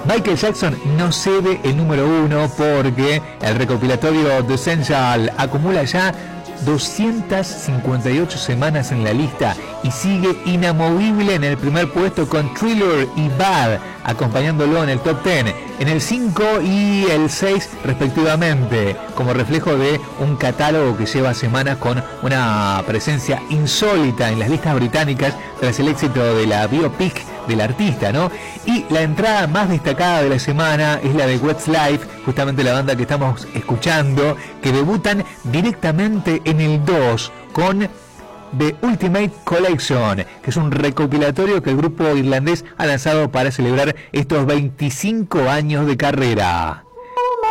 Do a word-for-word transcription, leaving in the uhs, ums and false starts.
Michael Jackson no cede el número uno porque el recopilatorio The Essential acumula ya doscientas cincuenta y ocho semanas en la lista y sigue inamovible en el primer puesto con Thriller y Bad, acompañándolo en el top diez, en el cinco y el seis respectivamente, como reflejo de un catálogo que lleva semanas con una presencia insólita en las listas británicas tras el éxito de la biopic del artista, ¿no? Y la entrada más destacada de la semana es la de Westlife, justamente la banda que estamos escuchando, que debutan directamente en el dos con The Ultimate Collection, que es un recopilatorio que el grupo irlandés ha lanzado para celebrar estos veinticinco años de carrera.